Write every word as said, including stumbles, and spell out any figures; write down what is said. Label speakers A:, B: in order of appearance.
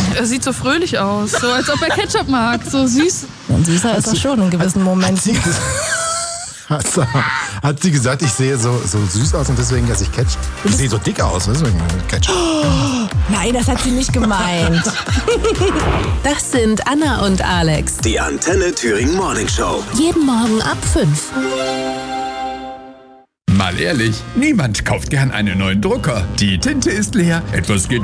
A: Er sieht so fröhlich aus, so als ob er Ketchup mag, so süß.
B: Und süßer ist er schon in gewissen Momenten.
C: Hat sie, hat sie gesagt, ich sehe so, so süß aus und deswegen esse ich Ketchup? Ich sehe so dick aus, deswegen Ketchup.
B: Oh, nein, das hat sie nicht gemeint.
D: Das sind Anna und Alex.
E: Die Antenne Thüringen Morning Show.
D: Jeden Morgen ab fünf.
F: Mal ehrlich, niemand kauft gern einen neuen Drucker. Die Tinte ist leer, etwas geht